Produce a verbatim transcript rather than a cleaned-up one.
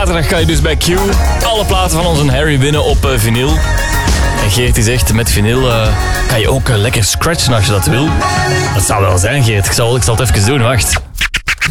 zaterdag kan je dus bij Q alle platen van onze Harry winnen op uh, vinyl. En Geert die zegt, met vinyl uh, kan je ook uh, lekker scratchen als je dat wil. Dat zou wel zijn, Geert. Ik zal, ik zal het even doen, wacht.